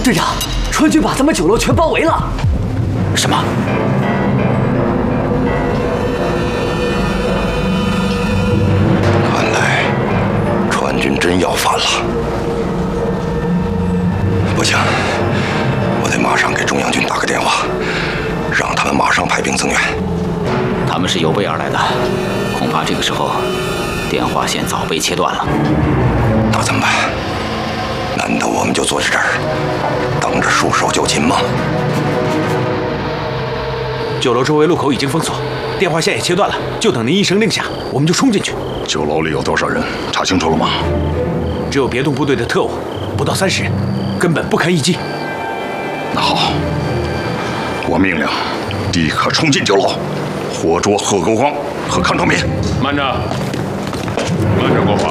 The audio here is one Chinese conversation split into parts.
队长，川军把咱们酒楼全包围了。 什么？ 看来川军真要反了。不行，我得马上给中央军打个电话，让他们马上派兵增援。 他们是有备而来的，恐怕这个时候电话线早被切断了。 那怎么办？难道我们就坐在这儿，等着束手就擒吗？ 酒楼周围路口已经封锁，电话线也切断了，就等您一声令下，我们就冲进去。 酒楼里有多少人？查清楚了吗？ 只有别动部队的特务，不到30人，根本不堪一击。 那好，我命令立刻冲进酒楼，活捉贺国光和康成民。 慢着，慢着，国华。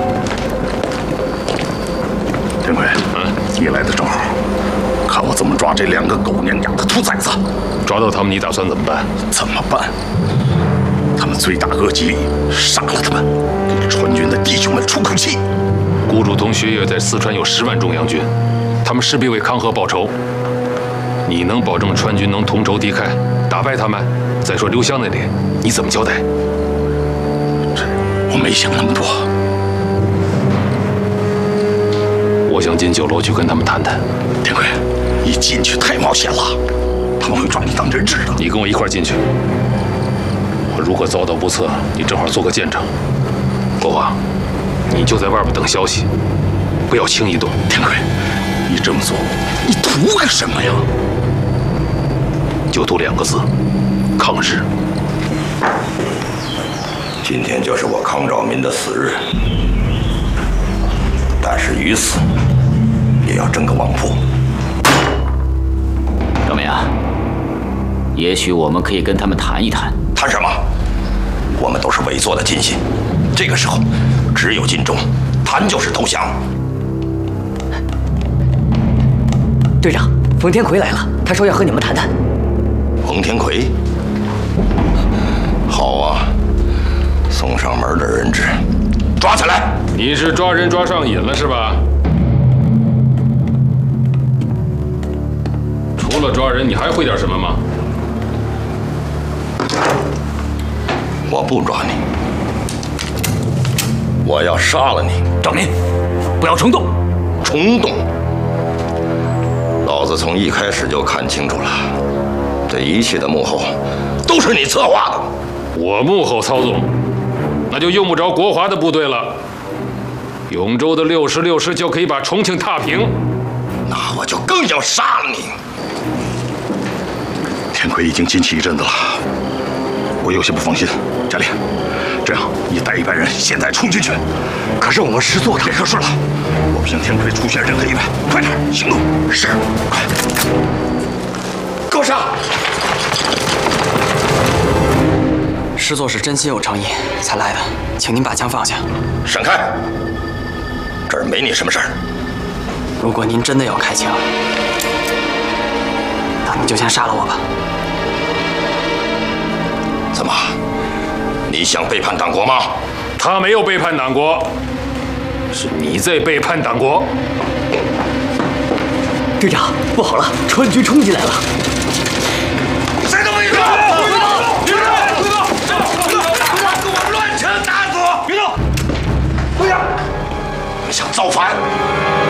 天魁，你来的正好，看我怎么抓这2个狗娘养的兔崽子！ 抓到他们，你打算怎么办？ 怎么办？他们罪大恶极，杀了他们，给川军的弟兄们出口气。 顾祝同学岳在四川有10万中央军，他们势必为康和报仇。你能保证川军能同仇敌忾，打败他们？再说刘湘那里，你怎么交代？ 我没想那么多。 我想进酒楼去跟他们谈谈。 天魁，一进去太冒险了，他们会抓你当人质的。 你跟我一块进去。我如果遭到不测，你正好做个见证。国华，你就在外边等消息，不要轻易动。 天魁，你这么做，你图个什么呀？ 就图2个字：抗日。 今天就是我康兆民的死日，但是于此也要争个王破。 赵明啊，也许我们可以跟他们谈一谈。 谈什么？我们都是委座的亲信，这个时候只有尽忠，谈就是投降。 队长，冯天魁来了，他说要和你们谈谈。 冯天魁，好啊，送上门的人质，抓起来！ 你是抓人抓上瘾了是吧？除了抓人，你还会点什么吗？ 我不抓你，我要杀了你。 赵明，不要冲动。 冲动？老子从一开始就看清楚了，这一切的幕后都是你策划的。 我幕后操纵，那就用不着国华的部队了。永州的66师就可以把重庆踏平。 那我就更要杀了你。 天魁已经进去一阵子了，我有些不放心。嘉烈，这样你带100人现在冲进去。 可是我们师座别瞌睡了，我不想天魁出现任何意外，快点行动。是，快。 够上。 师座是真心有诚意才来的，请您把枪放下。 闪开，这儿没你什么事儿。 如果您真的要开枪，那您就先杀了我吧。 怎么，你想背叛党国吗？ 他没有背叛党国，是你在背叛党国。 队长，不好了，川军冲进来了！ 谁都别动！别动！别动！别动！给我们乱枪打死！别动！队长，你想造反？